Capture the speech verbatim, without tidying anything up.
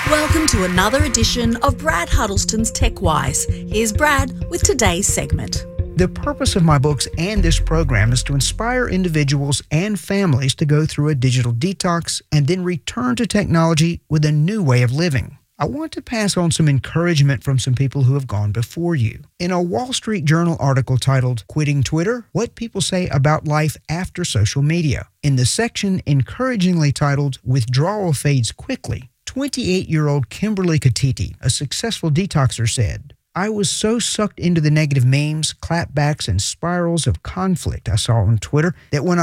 Welcome to another edition of Brad Huddleston's TechWise. Here's Brad with today's segment. The purpose of my books and this program is to inspire individuals and families to go through a digital detox and then return to technology with a new way of living. I want to pass on some encouragement from some people who have gone before you. In a Wall Street Journal article titled, Quitting Twitter, What People Say About Life After Social Media, in the section encouragingly titled, Withdrawal Fades Quickly, twenty-eight-year-old Kimberly Katiti, a successful detoxer, said, I was so sucked into the negative memes, clapbacks, and spirals of conflict I saw on Twitter that when I